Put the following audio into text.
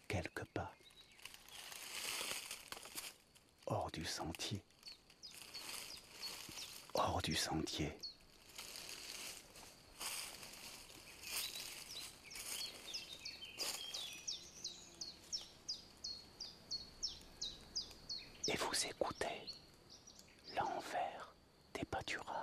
quelques pas, hors du sentier, hors du sentier. Et vous écoutez l'envers des pâturages.